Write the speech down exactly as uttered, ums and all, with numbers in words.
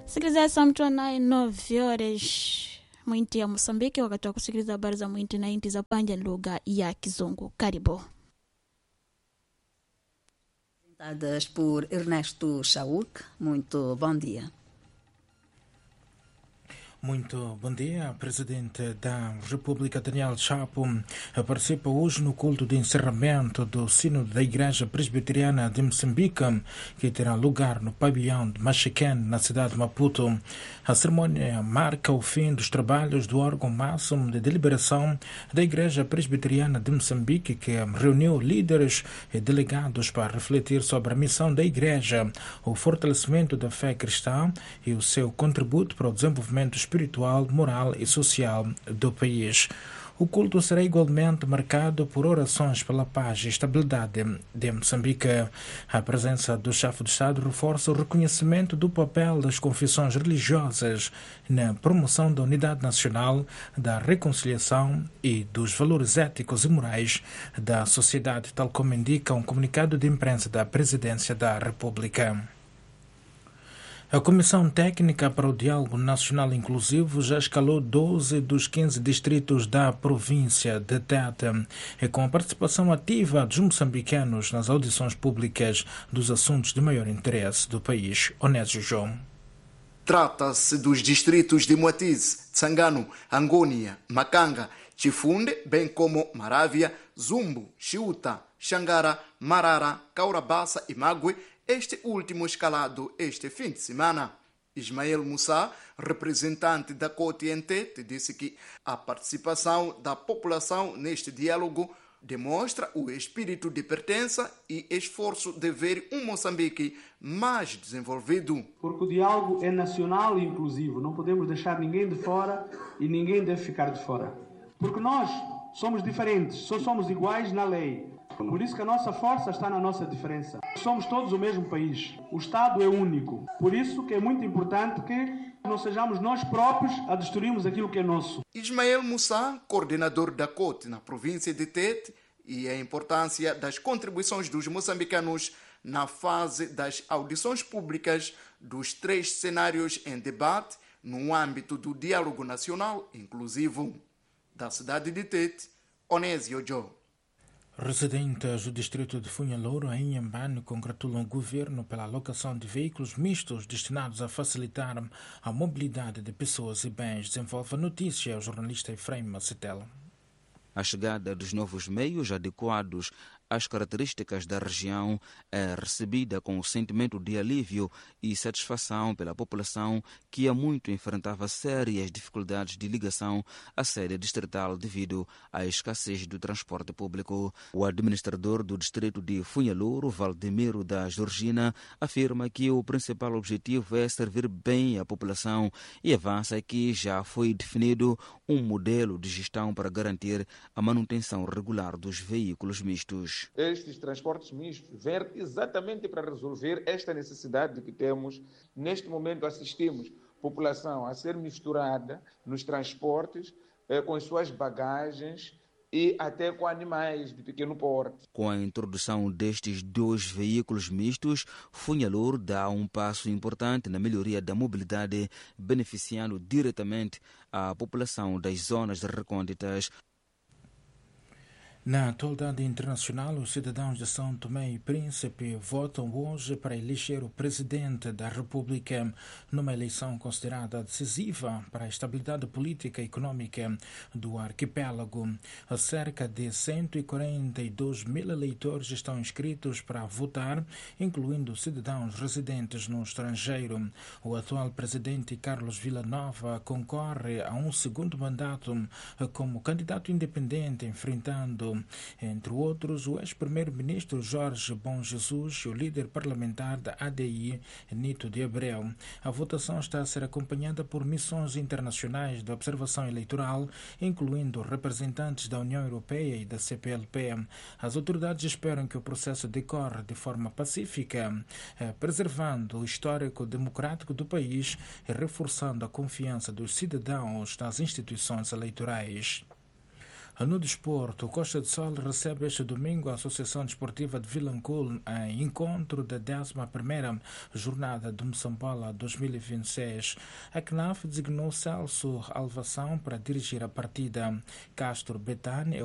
Sikiliza samtona nove horas mwinti ya Mosambiki, wakati wa kusikiliza habari za mwinti na inti za panja lugha ya Kizungu. Karibu. Dadas por Ernesto Chauk. Muito bom dia. Muito bom dia. Presidente da República, Daniel Chapo, participa hoje no culto de encerramento do Sínodo da Igreja Presbiteriana de Moçambique, que terá lugar no pavilhão de Machiquén, na cidade de Maputo. A cerimônia marca o fim dos trabalhos do órgão máximo de deliberação da Igreja Presbiteriana de Moçambique, que reuniu líderes e delegados para refletir sobre a missão da Igreja, o fortalecimento da fé cristã e o seu contributo para o desenvolvimento espiritual, moral e social do país. O culto será igualmente marcado por orações pela paz e estabilidade de Moçambique. A presença do chefe de Estado reforça o reconhecimento do papel das confissões religiosas na promoção da unidade nacional, da reconciliação e dos valores éticos e morais da sociedade, tal como indica um comunicado de imprensa da Presidência da República. A Comissão Técnica para o Diálogo Nacional Inclusivo já escalou doze dos quinze distritos da província de Tete, e com a participação ativa dos moçambicanos nas audições públicas dos assuntos de maior interesse do país. Onésio João. Trata-se dos distritos de Moatize, Tsangano, Angônia, Macanga, Chifunde, bem como Maravia, Zumbo, Chiuta, Xangara, Marara, Caurabassa e Mague, este último escalado este fim de semana. Ismael Moussa, representante da COTE em Tete, disse que a participação da população neste diálogo demonstra o espírito de pertença e esforço de ver um Moçambique mais desenvolvido. Porque o diálogo é nacional e inclusivo. Não podemos deixar ninguém de fora e ninguém deve ficar de fora. Porque nós somos diferentes, só somos iguais na lei. Por isso que a nossa força está na nossa diferença. Somos todos o mesmo país. O Estado é único. Por isso que é muito importante que não sejamos nós próprios a destruirmos aquilo que é nosso. Ismael Moussa, coordenador da COTE na província de Tete, e a importância das contribuições dos moçambicanos na fase das audições públicas dos três cenários em debate no âmbito do diálogo nacional inclusivo. Da cidade de Tete, Onésio João. Residentes do distrito de Funhalouro, em Inhambane, congratulam o governo pela alocação de veículos mistos destinados a facilitar a mobilidade de pessoas e bens. Desenvolve a notícia o jornalista Efraim Macetela. A chegada dos novos meios adequados às características da região é recebida com um sentimento de alívio e satisfação pela população, que há muito enfrentava sérias dificuldades de ligação à sede distrital devido à escassez do transporte público. O administrador do distrito de Funhalouro, Valdemiro da Georgina, afirma que o principal objetivo é servir bem a população e avança que já foi definido um modelo de gestão para garantir a manutenção regular dos veículos mistos. Estes transportes mistos vêm exatamente para resolver esta necessidade que temos. Neste momento assistimos a população a ser misturada nos transportes, eh, com as suas bagagens e até com animais de pequeno porte. Com a introdução destes dois veículos mistos, Funhalouro dá um passo importante na melhoria da mobilidade, beneficiando diretamente a população das zonas recônditas. Na atualidade internacional, os cidadãos de São Tomé e Príncipe votam hoje para eleger o presidente da República, numa eleição considerada decisiva para a estabilidade política e econômica do arquipélago. Cerca de cento e quarenta e dois mil eleitores estão inscritos para votar, incluindo cidadãos residentes no estrangeiro. O atual presidente Carlos Villanova concorre a um segundo mandato como candidato independente, enfrentando, entre outros, o ex-primeiro-ministro Jorge Bom Jesus e o líder parlamentar da A D I, Nito de Abreu. A votação está a ser acompanhada por missões internacionais de observação eleitoral, incluindo representantes da União Europeia e da C P L P. As autoridades esperam que o processo decorra de forma pacífica, preservando o histórico democrático do país e reforçando a confiança dos cidadãos nas instituições eleitorais. No desporto, Costa do Sol recebe este domingo a Associação Desportiva de Vilanculo em encontro da décima primeira jornada do Moçambola dois mil e vinte e seis. A C N A F designou Celso Alvação para dirigir a partida. Castro Betânia